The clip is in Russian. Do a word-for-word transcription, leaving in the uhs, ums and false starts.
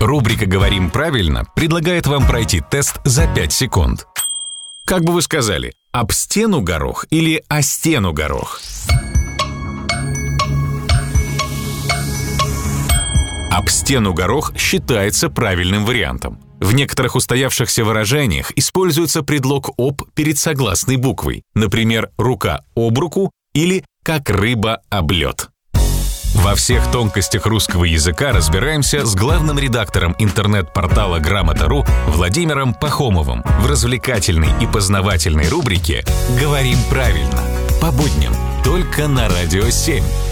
Рубрика «Говорим правильно» предлагает вам пройти тест за пять секунд. Как бы вы сказали, об стену горох или о стену горох? Об стену горох считается правильным вариантом. В некоторых устоявшихся выражениях используется предлог «об» перед согласной буквой, например, «рука об руку» или «как рыба об лед». Во всех тонкостях русского языка разбираемся с главным редактором интернет-портала грамота точка ру Владимиром Пахомовым в развлекательной и познавательной рубрике «Говорим правильно» по будням только на Радио семь.